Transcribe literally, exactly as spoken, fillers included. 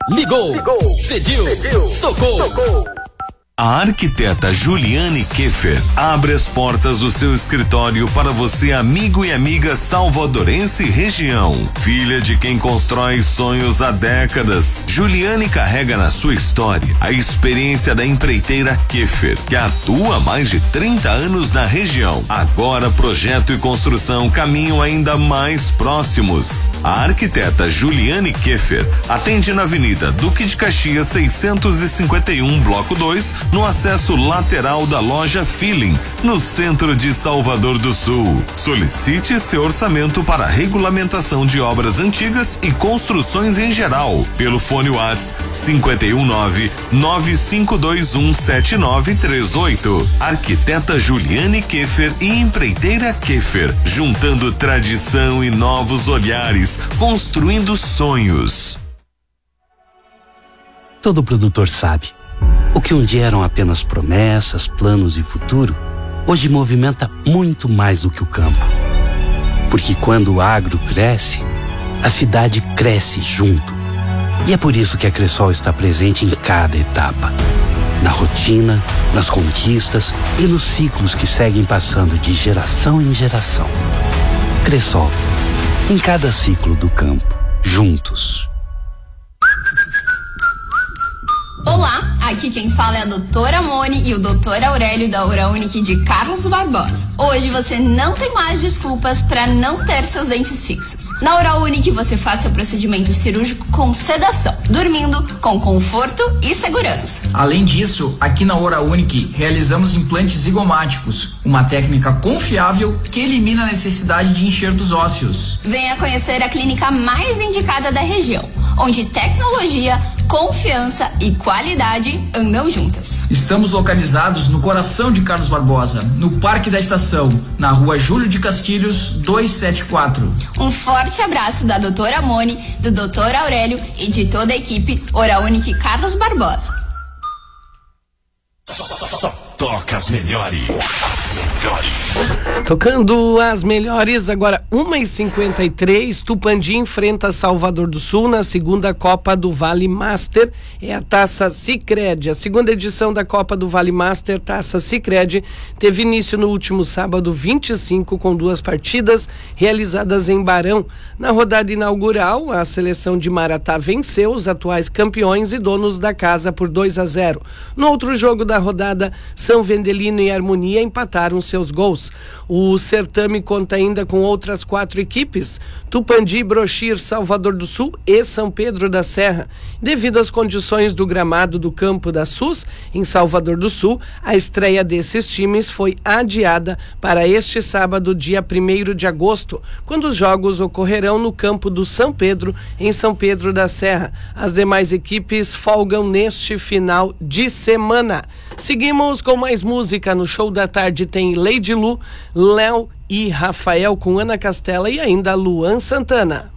Ligou, Ligou. Pediu, Pediu. Tocou. Tocou. A arquiteta Juliane Keffer abre as portas do seu escritório para você, amigo e amiga salvadorense e região. Filha de quem constrói sonhos há décadas, Juliane carrega na sua história a experiência da empreiteira Keffer, que atua há mais de trinta anos na região. Agora projeto e construção caminham ainda mais próximos. A arquiteta Juliane Keffer atende na Avenida Duque de Caxias seiscentos e cinquenta e um, bloco dois, no acesso lateral da loja Feeling, no centro de Salvador do Sul. Solicite seu orçamento para regulamentação de obras antigas e construções em geral, pelo fone WhatsApp cinquenta e um nove, nove cinco dois um, sete nove três oito. Arquiteta Juliane Keffer e empreiteira Keffer, juntando tradição e novos olhares, construindo sonhos. Todo produtor sabe. O que um dia eram apenas promessas, planos e futuro, hoje movimenta muito mais do que o campo. Porque quando o agro cresce, a cidade cresce junto. E é por isso que a Cressol está presente em cada etapa. Na rotina, nas conquistas e nos ciclos que seguem passando de geração em geração. Cressol, em cada ciclo do campo, juntos. Olá, aqui quem fala é a doutora Mone e o doutor Aurélio da Uraunic de Carlos Barbosa. Hoje você não tem mais desculpas para não ter seus dentes fixos. Na Uraunic você faz seu procedimento cirúrgico com sedação, dormindo com conforto e segurança. Além disso, aqui na Uraunic realizamos implantes zigomáticos, uma técnica confiável que elimina a necessidade de enxertos ósseos. Venha conhecer a clínica mais indicada da região, onde tecnologia, confiança e qualidade andam juntas. Estamos localizados no coração de Carlos Barbosa, no Parque da Estação, na rua Júlio de Castilhos, duzentos e setenta e quatro. Um forte abraço da doutora Mone, do doutor Aurélio e de toda a equipe Uraunic Carlos Barbosa. Toca as melhores. Tocando as melhores, agora uma e cinquenta e três, Tupandi enfrenta Salvador do Sul na segunda Copa do Vale Master, é a Taça Sicredi. A segunda edição da Copa do Vale Master, Taça Sicredi, teve início no último sábado vinte e cinco, com duas partidas realizadas em Barão. Na rodada inaugural, a seleção de Maratá venceu os atuais campeões e donos da casa por dois a zero. No outro jogo da rodada, São Vendelino e Harmonia empataram seus gols. O certame conta ainda com outras quatro equipes: Tupandi, Brochir, Salvador do Sul e São Pedro da Serra. Devido às condições do gramado do campo da S U S, em Salvador do Sul, a estreia desses times foi adiada para este sábado, dia primeiro de agosto, quando os jogos ocorrerão no campo do São Pedro, em São Pedro da Serra. As demais equipes folgam neste final de semana. Seguimos com mais música. No show da tarde tem Lady Lu, Léo e Rafael com Ana Castela e ainda Luan Santana.